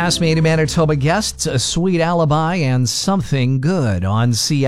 Fast Made in Manitoba guests, A Sweet Alibi, and Something Good on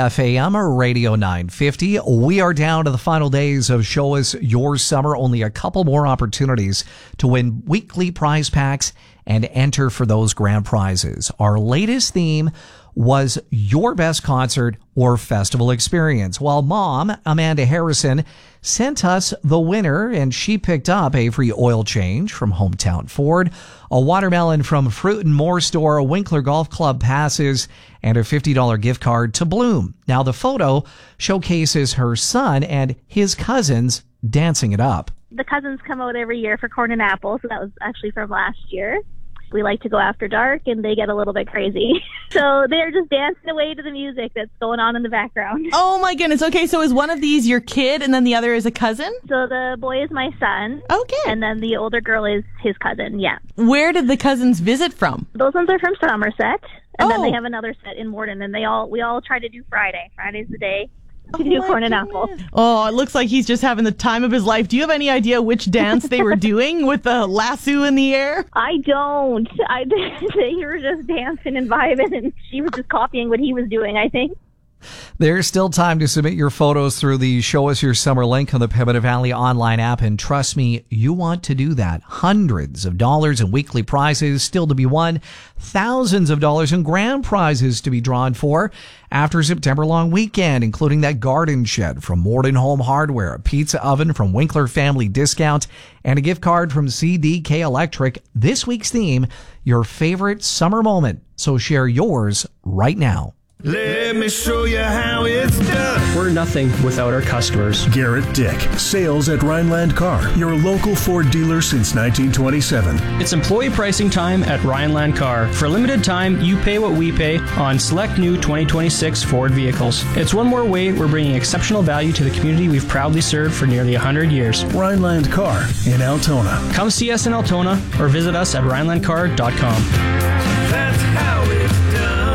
CFAM Radio 950. We are down to the final days of Show Us Your Summer. Only a couple more opportunities to win weekly prize packs and enter for those grand prizes. Our latest theme was your best concert or festival experience. While Mom, Amanda Harrison, sent us the winner, and she picked up a free oil change from Hometown Ford, a watermelon from Fruit and More Store, a Winkler Golf Club passes, and a $50 gift card to Bloom. Now, the photo showcases her son and his cousins dancing it up. The cousins come out every year for corn and apples, so that was actually from last year. We like to go after dark, and they get a little bit crazy. So they're just dancing away to the music that's going on in the background. Oh, my goodness. Okay, so is one of these your kid, and then the other is a cousin? So the boy is my son. Okay. And then the older girl is his cousin, yeah. Where did the cousins visit from? Those ones are from Somerset. And then they have another set in Morden, and we all try to do Friday. Friday's the day to do corn and apples. Oh, it looks like he's just having the time of his life. Do you have any idea which dance they were doing with the lasso in the air? I don't. They were just dancing and vibing, and she was just copying what he was doing, I think. There's still time to submit your photos through the Show Us Your Summer link on the Pembina Valley online app, and trust me, you want to do that. Hundreds of dollars in weekly prizes still to be won, thousands of dollars in grand prizes to be drawn for after September long weekend, including that garden shed from Morden Home Hardware, a pizza oven from Winkler Family Discount, and a gift card from CDK Electric. This week's theme, your favorite summer moment. So share yours right now. Let me show you how it's done. We're nothing without our customers. Garrett Dick, sales at Rhineland Car, your local Ford dealer since 1927. It's employee pricing time at Rhineland Car. For a limited time, you pay what we pay on select new 2026 Ford vehicles. It's one more way we're bringing exceptional value to the community we've proudly served for nearly 100 years. Rhineland Car in Altona. Come see us in Altona or visit us at rhinelandcar.com. That's how it's done.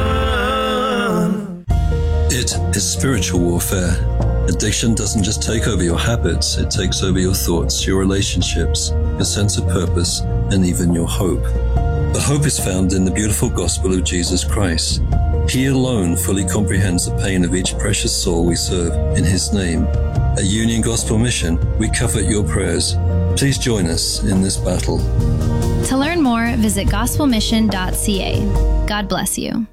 It is spiritual warfare. Addiction doesn't just take over your habits, it takes over your thoughts, your relationships, your sense of purpose, and even your hope. But hope is found in the beautiful gospel of Jesus Christ. He alone fully comprehends the pain of each precious soul we serve in His name. At Union Gospel Mission, we covet your prayers. Please join us in this battle. To learn more, visit gospelmission.ca. God bless you.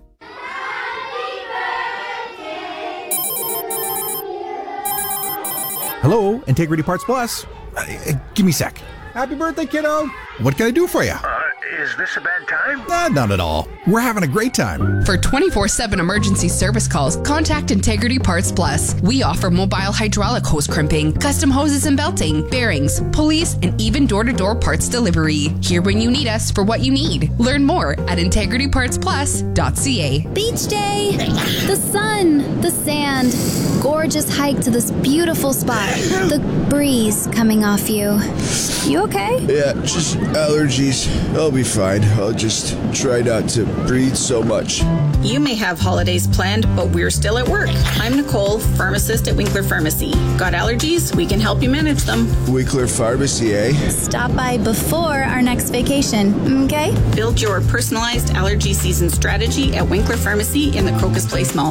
Hello, Integrity Parts Plus. Give me a sec. Happy birthday, kiddo. What can I do for you? Is this a bad time? Not at all. We're having a great time. For 24/7 emergency service calls, contact Integrity Parts Plus. We offer mobile hydraulic hose crimping, custom hoses and belting, bearings, pulleys, and even door-to-door parts delivery. Here when you need us for what you need. Learn more at integritypartsplus.ca. Beach day, the sun, the sand, gorgeous hike to this beautiful spot, the breeze coming off you. You okay? Yeah, just allergies. I'll be fine. I'll just try not to breathe so much. You may have holidays planned, but we're still at work. I'm Nicole, pharmacist at Winkler Pharmacy. Got allergies? We can help you manage them. Winkler Pharmacy, eh? Stop by before our next vacation, okay? Build your personalized allergy season strategy at Winkler Pharmacy in the Crocus Place Mall.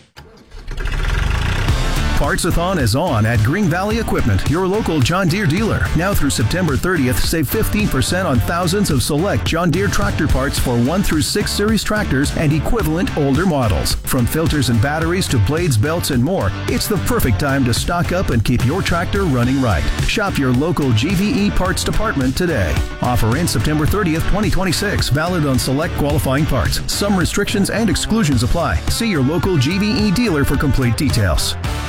Partsathon is on at Green Valley Equipment, your local John Deere dealer. Now through September 30th, save 15% on thousands of select John Deere tractor parts for 1 through 6 series tractors and equivalent older models. From filters and batteries to blades, belts, and more, it's the perfect time to stock up and keep your tractor running right. Shop your local GVE parts department today. Offer ends September 30th, 2026. Valid on select qualifying parts. Some restrictions and exclusions apply. See your local GVE dealer for complete details.